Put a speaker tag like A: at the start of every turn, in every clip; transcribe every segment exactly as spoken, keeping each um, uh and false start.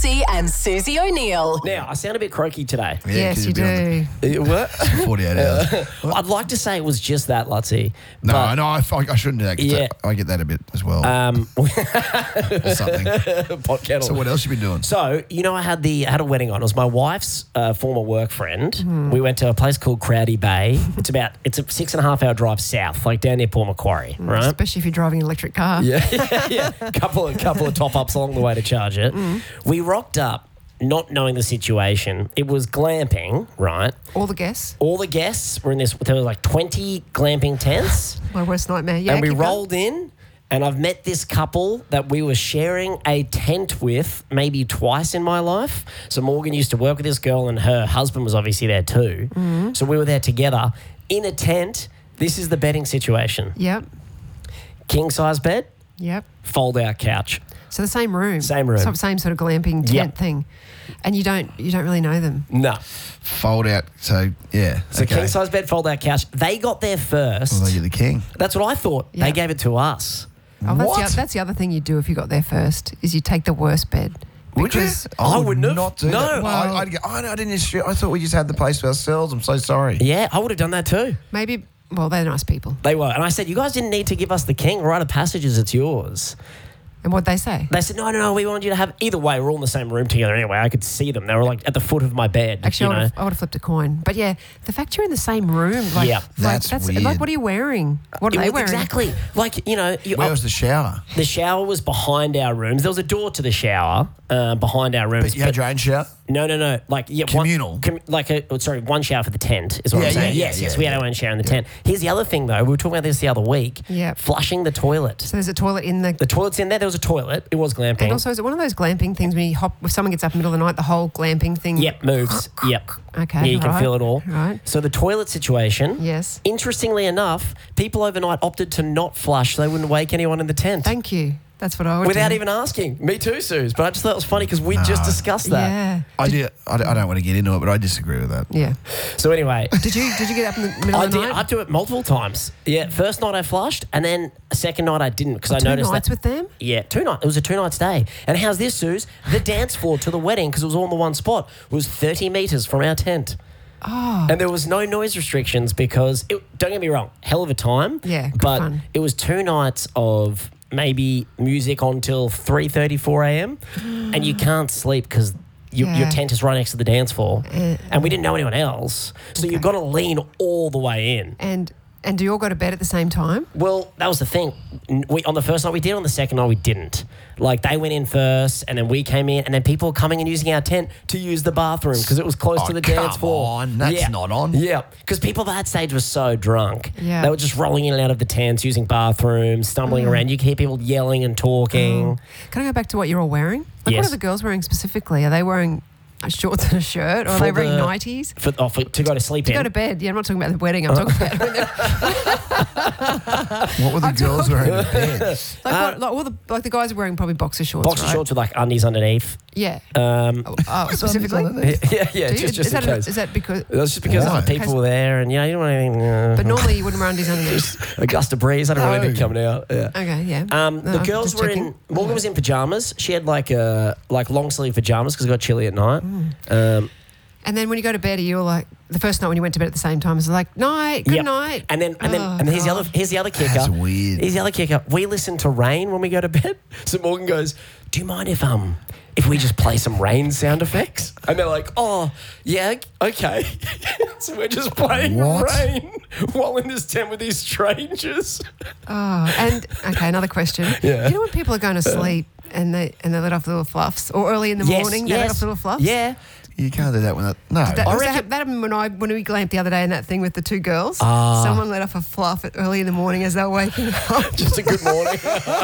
A: Massey and Susie O'Neill.
B: Now, I sound a bit croaky today.
C: Yeah,
D: Yes,
C: 'cause
D: you
C: you'd be on
D: do.
B: Uh, What?
C: the forty-eight hours.
B: I'd like to say it was just that, Lutzy.
C: No,
B: but,
C: no, I, I shouldn't do that. 'cause
B: Yeah.
C: I, I get that a bit as well.
B: Um,
C: or something.
B: pot kettle.
C: So what else you been doing?
B: So, you know, I had the I had a wedding on. It was my wife's uh, former work friend.
D: Hmm.
B: We went to a place called Crowdy Bay. It's about it's a six and a half hour drive south, like down near Port Macquarie, right?
D: Especially if you're driving an electric car.
B: Yeah, yeah. Couple of couple of top ups along the way to charge it.
D: Hmm.
B: We rocked up, not knowing the situation. It was glamping, right?
D: All the guests.
B: All the guests were in this. There were like twenty glamping tents.
D: My worst nightmare. Yeah,
B: and we
D: keep going.
B: rolled in, and I've met this couple that we were sharing a tent with maybe twice in my life. So Morgan used to work with this girl, and her husband was obviously there too.
D: Mm-hmm.
B: So we were there together in a tent. This is the bedding situation.
D: Yep.
B: King size bed,
D: Yep.
B: fold out couch.
D: So the same room.
B: Same room.
D: So same sort of glamping tent
B: Yep.
D: thing. And you don't you don't really know them.
B: No.
C: Fold out. So, yeah.
B: So
C: okay.
B: king size bed, fold out couch. They got there first.
C: Well, you're the king.
B: That's what I thought.
D: Yeah.
B: They gave it to us.
D: Oh, that's,
C: What?
D: the, oth- that's the other thing you do if you got there first is you take the worst bed.
C: Would you?
D: Because
B: I
C: would
B: wouldn't have.
C: not do
B: No.
C: that.
D: Well-
C: I, I'd go, oh, no, I didn't. I thought we just had the place to ourselves. I'm so sorry.
B: Yeah, I would have done that too.
D: maybe, well, they're nice people.
B: They were. And I said, you guys didn't need to give us the king. Rite of passages, it's yours.
D: And what'd they say?
B: They said, no, no, no, we wanted you to have... Either way, we're all in the same room together anyway. I could see them. They were like at the foot of my bed.
D: Actually,
B: you
D: I would,
B: know?
D: have, I would have flipped a coin. But yeah, the fact you're in the same room, like,
B: Yeah.
D: like
C: That's weird.
D: like, what are you wearing? What are
B: It
D: they
B: was
D: wearing?
B: exactly. Like, you know... You,
C: Where was the shower?
B: the shower was behind our rooms. There was a door to the shower uh, behind our rooms.
C: But you had your own shower?
B: No, no, no. Like yeah,
C: Communal?
B: One, com, like a oh, sorry, one shower for the tent is what
C: Yeah,
B: I'm saying.
C: yeah,
B: yes,
C: yeah,
B: yes.
C: yeah,
B: we had
C: yeah.
B: our own shower in the tent. Here's the other thing though. We were talking about this the other week.
D: Yeah.
B: Flushing the toilet.
D: So there's a toilet in the...
B: The toilet's in there. There was a toilet. It was glamping.
D: And also, is it one of those glamping things when you hop, if someone gets up in the middle of the night, the whole glamping thing?
B: Yep, moves. Yep.
D: Okay,
B: Yeah, you can
D: right,
B: feel it all.
D: right.
B: So the toilet situation.
D: Yes.
B: Interestingly enough, people overnight opted to not flush. So they wouldn't wake anyone in the tent.
D: Thank you. That's what I would
B: Without
D: do.
B: even asking. Me too, Suze. But I just thought it was funny because we just discussed that.
D: Yeah.
C: I, do, I, don't- I don't want to get into it, but I disagree with that.
D: Yeah.
B: So anyway.
D: Did you did you get up in the middle
B: I
D: of the
B: did.
D: night?
B: I do it multiple times. Yeah, first night I flushed, and then second night I didn't because I
D: Two
B: noticed
D: nights
B: that.
D: with them?
B: Yeah, two nights. It was a two night stay. And how's this, Suze? The dance floor to the wedding, because it was all in the one spot, was thirty meters from our tent.
D: Oh.
B: And there was no noise restrictions because it, don't get me wrong, hell of a time.
D: Yeah, good
B: but
D: fun.
B: it was two nights of maybe music on till three thirty, four a.m. and you can't sleep because. Your, your
D: Yeah.
B: tent is right next to the dance floor,
D: Uh,
B: and we didn't know anyone else, so you've got to lean all the way in.
D: And and do you all go to bed at the same time?
B: Well, that was the thing. N- We, on the first night we did, on the second night we didn't. Like they went in first, and then we came in, and then people were coming and using our tent to use the bathroom because it was close
C: Oh,
B: to the dance
C: come
B: floor.
C: on. That's not on.
B: Yeah, because people at that stage were so drunk.
D: Yeah.
B: They were just rolling in and out of the tents, using bathrooms, stumbling
D: Mm.
B: around. You could hear people yelling and talking.
D: Can I go back to what you're all wearing? Like,
B: Yes.
D: what are the girls wearing specifically? Are they wearing a shorts and a shirt, or are
B: For
D: they wearing
B: the-
D: nighties?
B: For, oh, for, to go to sleep
D: To
B: in.
D: go to bed. Yeah, I'm not talking about the wedding. I'm talking about when they're-
C: What were the girls wearing in bed?
D: like, what, like all the like the guys are wearing probably boxer shorts.
B: Boxer
D: right?
B: shorts with like undies underneath.
D: Yeah.
B: Um,
D: Oh, specifically.
B: yeah, yeah,
D: Do you?
B: just, just
D: is,
B: in
D: that,
B: case.
D: is that because?
B: That's just because
C: Why?
B: other people were there, and you know, you don't want anything. Uh,
D: But normally you wouldn't wear undies underneath.
B: a gust of breeze. I don't want
C: No.
B: anything coming out. Yeah.
D: Okay, yeah.
B: Um,
D: No,
B: the
D: I'm
B: girls
D: just
B: were
D: checking.
B: in. Morgan was in pajamas. She had like a like long sleeve pajamas because it got chilly at night.
D: Mm.
B: Um,
D: And then when you go to bed, are you all like the first night when you went to bed at the same time? It's like night, good
B: yep.
D: night.
B: And then and then
D: Oh,
B: and here's the
D: God.
B: other here's the other kicker.
C: That's weird.
B: Here's the other kicker. We listen to rain when we go to bed. So Morgan goes, "Do you mind if um if we just play some rain sound effects?" And they're like, "Oh yeah, okay." So we're just playing
C: What?
B: rain while in this tent with these strangers.
D: Oh, and okay, another question.
B: Yeah.
D: You know when people are going to sleep and they and they let off little fluffs, or early in the
B: Yes,
D: morning they let
B: yes.
D: off little fluffs?
B: Yeah.
C: You can't do that when that. No.
D: That,
B: I
D: was
B: reckon-
D: that, that happened when I when we glamped the other day in that thing with the two girls.
B: Ah.
D: Someone let off a fluff at early in the morning as they were waking up.
B: Just a good morning.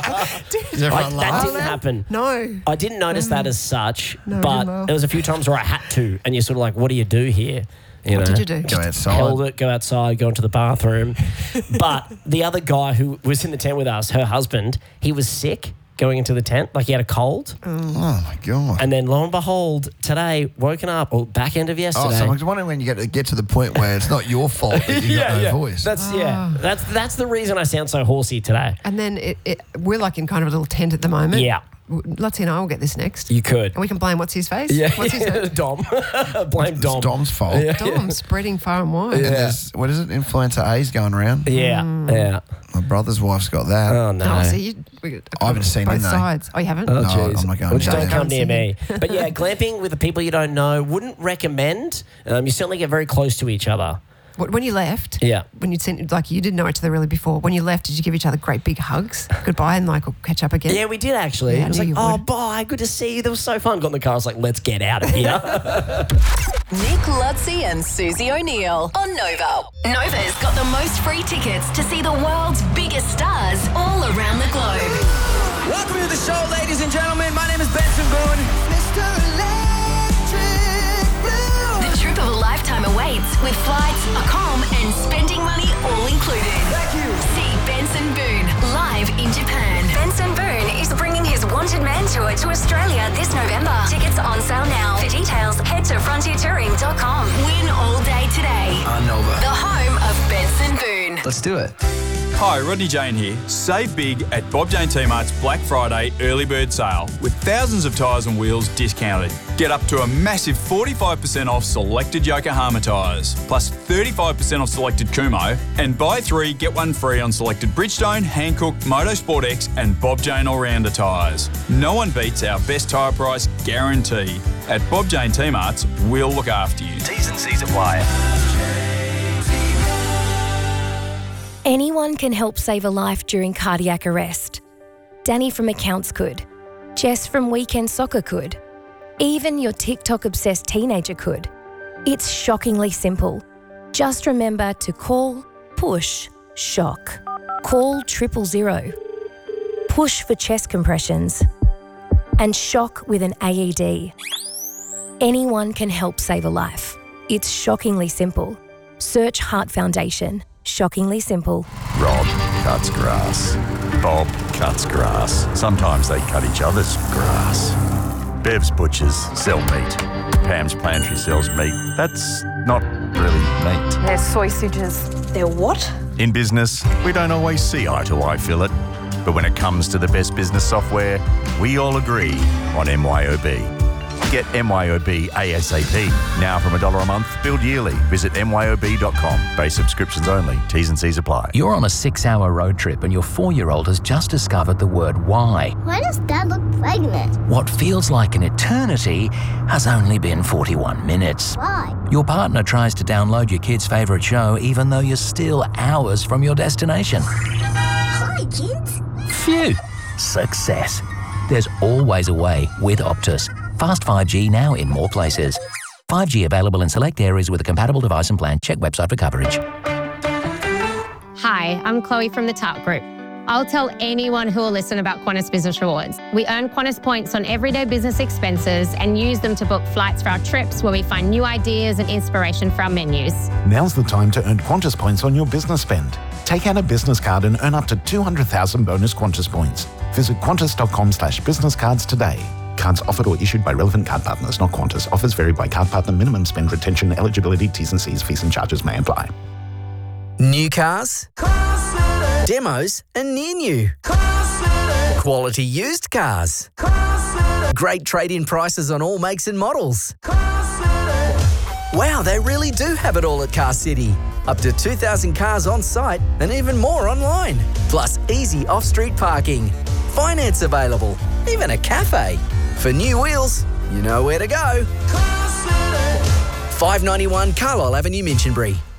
C: Is
B: I,
C: everyone
B: that
C: laugh?
B: didn't happen.
D: No.
B: I didn't notice that as such,
D: No,
B: but
D: didn't laugh.
B: there was a few times where I had to, and you're sort of like, "What do you do here?" You
D: What
B: know?
D: did you do?
C: Go outside.
B: Held it, go outside, go into the bathroom. But the other guy who was in the tent with us, her husband, he was sick going into the tent, like he had a cold.
C: Oh, my God.
B: And then lo and behold, today, woken up, or back end of
C: Oh,
B: yesterday.
C: so I was wondering when you get to, get to the point where it's not your fault that you got no voice.
B: That's yeah. That's that's the reason I sound so horsey today.
D: And then it, it, we're like in kind of a little tent at the moment.
B: Yeah.
D: Lottie and I will get this next.
B: You could.
D: And we can blame what's his face.
B: Yeah,
D: What's his name?
B: Dom. Blame
C: It's
B: Dom.
C: Dom's fault.
B: Yeah.
D: Dom spreading far and wide.
C: And
B: Yeah.
C: there's, what is it? Influencer A's going around.
B: Yeah,
D: Mm.
B: yeah.
C: My brother's wife's got that.
B: Oh, no.
D: Oh, so you, we,
C: I haven't seen
D: both
C: them, though.
D: sides. Oh, you haven't?
B: Oh,
C: No,
B: jeez.
C: I'm not going
B: Well, just
C: near
B: don't
C: them.
B: come near
D: Don't
B: me.
D: see
B: But yeah, glamping with the people you don't know, wouldn't recommend. Um, you certainly get very close to each other.
D: Wh- When you left,
B: Yeah.
D: when you sent, like you didn't know each other really before. When you left, did you give each other great big hugs, goodbye, and like we'll catch up again?
B: Yeah, we did actually.
D: Yeah, I
B: it was
D: knew
B: like,
D: you
B: oh,
D: would.
B: bye, good to see you. That was so fun. Got in the car. I was like, let's get out of here.
A: Nick Lutzi and Susie O'Neill on Nova.
E: Nova's got the most free tickets to see the world's biggest stars all around the globe.
F: Welcome to the show, ladies and gentlemen. My name is Benson Boone. Mister Electric Blue.
E: The trip of a lifetime awaits with flights, accom, and spending money all included.
F: Thank you.
E: See Benson Boone live in Japan. Benson Boone is bringing his Wanted Man tour to Australia this November. Tickets on sale now. For details, head to frontier touring dot com. Win all day today.
F: On Nova.
E: The home of Benson Boone.
F: Let's do it.
G: Hi, Rodney Jane here. Save big at Bob Jane T-Mart's Black Friday early bird sale with thousands of tyres and wheels discounted. Get up to a massive forty-five percent off selected Yokohama tyres, plus thirty-five percent off selected Kumo, and buy three, get one free on selected Bridgestone, Hankook, Motorsport X and Bob Jane All-Rounder tyres. No one beats our best tyre price guarantee. At Bob Jane T-Mart's, we'll look after you. T's and C's apply.
H: Anyone can help save a life during cardiac arrest. Danny from Accounts could. Jess from Weekend Soccer could. Even your TikTok-obsessed teenager could. It's shockingly simple. Just remember to call, push, shock. Call triple zero. Push for chest compressions. And shock with an A E D. Anyone can help save a life. It's shockingly simple. Search Heart Foundation. Shockingly simple.
I: Rob cuts grass. Bob cuts grass. Sometimes they cut each other's grass. Bev's butchers sell meat. Pam's pantry sells meat. That's not really meat.
J: They're sausages. They're what?
I: In business, we don't always see eye to eye, Philip. But when it comes to the best business software, we all agree on M Y O B. Get M Y O B ASAP. Now from a dollar a month, billed yearly. Visit M Y O B dot com. Base subscriptions only. T's and C's apply.
K: You're on a six-hour road trip and your four-year-old has just discovered the word why.
L: Why does Dad look pregnant?
K: What feels like an eternity has only been forty-one minutes.
L: Why?
K: Your partner tries to download your kid's favourite show even though you're still hours from your destination.
L: Hi, kids.
K: Phew! Success. There's always a way with Optus. Fast five G now in more places. five G available in select areas with a compatible device and plan. Check website for coverage.
M: Hi, I'm Chloe from the Tart Group. I'll tell anyone who will listen about Qantas Business Rewards. We earn Qantas points on everyday business expenses and use them to book flights for our trips where we find new ideas and inspiration for our menus.
N: Now's the time to earn Qantas points on your business spend. Take out a business card and earn up to two hundred thousand bonus Qantas points. Visit qantas.com slash business cards today. Cards offered or issued by relevant card partners, not Qantas. Offers vary by card partner. Minimum spend, retention, eligibility, T's and C's, fees and charges may apply.
F: New cars, demos, and near new. Quality used cars. Great trade-in prices on all makes and models. Wow, they really do have it all at Car City. Up to two thousand cars on site and even more online. Plus easy off-street parking. Finance available. Even a cafe. For new wheels, you know where to go. five ninety-one Carlisle Avenue, Minchinbury.